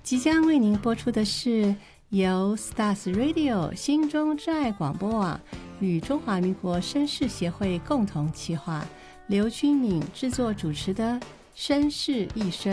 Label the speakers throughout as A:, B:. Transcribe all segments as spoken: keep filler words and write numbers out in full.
A: 即将为您播出的是由 Stars Radio 心中之爱广播网与中华民国绅士协会共同企划，刘君敏制作主持的《绅士一生》。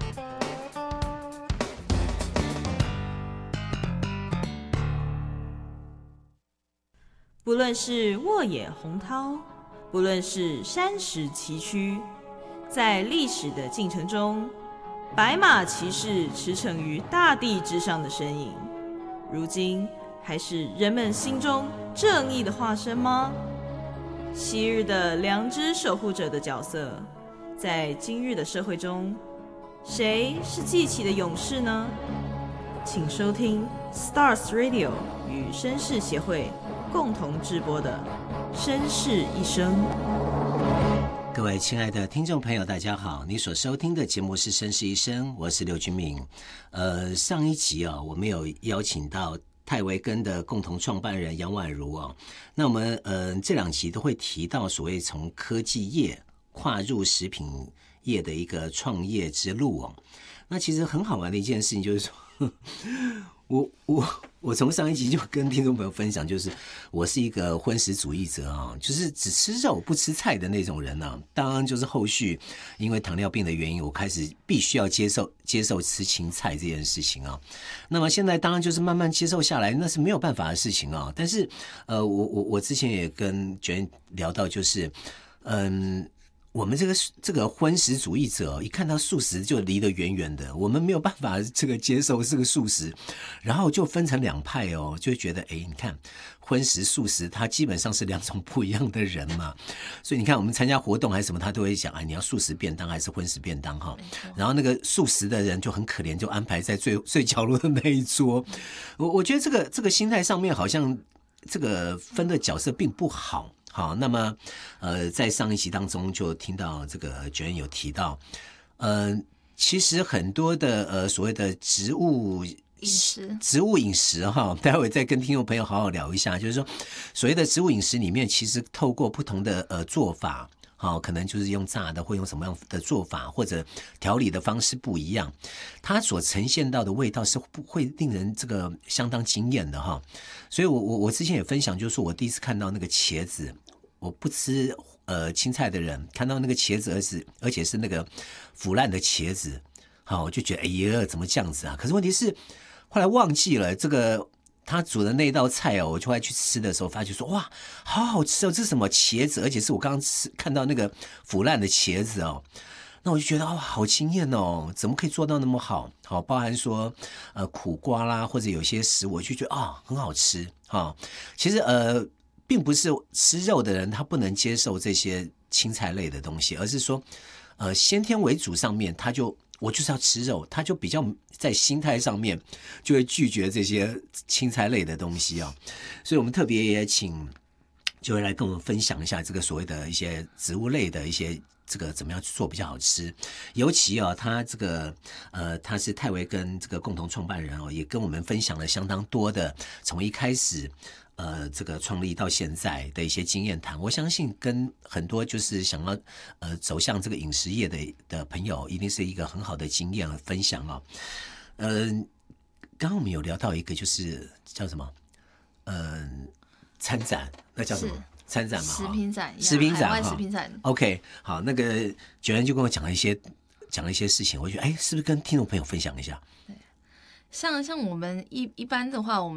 B: 不论是沃野洪涛，不论是山石崎岖，在历史的进程中，白马骑士驰骋于大地之上的身影，如今还是人们心中正义的化身吗？昔日的良知守护者的角色，在今日的社会中，谁是记起的勇士呢？请收听 Stars Radio 与绅士协会共同制播的《绅士一生》。
C: 各位亲爱的听众朋友，大家好！你所收听的节目是《绅士一生》，我是刘君敏。呃，上一集啊、哦，我们有邀请到泰维根的共同创办人杨婉如哦。那我们呃这两集都会提到所谓从科技业跨入食品业的一个创业之路哦。那其实很好玩的一件事情就是说，呵我我我从上一集就跟听众朋友分享，就是我是一个荤食主义者啊，就是只吃肉不吃菜的那种人啊。当然就是后续因为糖尿病的原因，我开始必须要接受接受吃青菜这件事情啊。那么现在当然就是慢慢接受下来，那是没有办法的事情啊。但是呃，我我我之前也跟娟聊到，就是嗯。我们这个这个荤食主义者，一看到素食就离得远远的，我们没有办法这个接受这个素食，然后就分成两派哦，就觉得哎，你看荤食素食，它基本上是两种不一样的人嘛，所以你看我们参加活动还是什么，他都会讲啊，你要素食便当还是荤食便当哈，然后那个素食的人就很可怜，就安排在最最角落的那一桌。我我觉得这个这个心态上面好像这个分的角色并不好。好，那么，呃，在上一集当中就听到这个Joanne有提到，呃，其实很多的呃所谓的植物饮食，植物饮食哈，待会再跟听众朋友好好聊一下，就是说，所谓的植物饮食里面，其实透过不同的呃做法。好，可能就是用炸的，或用什么样的做法，或者调理的方式不一样，它所呈现到的味道是会令人这个相当惊艳的哈。所以我我我之前也分享，就是说我第一次看到那个茄子，我不吃呃青菜的人看到那个茄子，而是而且是那个腐烂的茄子，好，我就觉得哎呀，怎么这样子啊？可是问题是后来忘记了这个。他煮的那道菜哦，我就会去吃的时候，发觉说哇，好好吃哦！这是什么茄子？而且是我刚刚吃看到那个腐烂的茄子哦，那我就觉得哦，好惊艳哦！怎么可以做到那么好？好，包含说呃苦瓜啦，或者有些食物，我就觉得啊、哦、很好吃哈、哦。其实呃，并不是吃肉的人他不能接受这些青菜类的东西，而是说呃先天为主上面他就。我就是要吃肉，他就比较在心态上面就会拒绝这些青菜类的东西啊、哦，所以我们特别也请就会来跟我们分享一下这个所谓的一些植物类的一些这个怎么样去做比较好吃，尤其啊、哦，他这个呃他是泰维跟这个共同创办人哦，也跟我们分享了相当多的从一开始。呃，这个创立到现在的一些经验谈，我相信跟很多就是想要呃走向这个饮食业的的朋友，一定是一个很好的经验和分享哦。呃，刚刚我们有聊到一个就是叫什么？嗯、呃，参展，那叫什么？参展嘛，
D: 食品展，
C: 食品展，
D: 海外食品展。
C: OK， 好，那个九人就跟我讲了一些讲了一些事情，我觉得哎，是不是跟听众朋友分享一下？
D: 对，像像我们一一般的话，我们。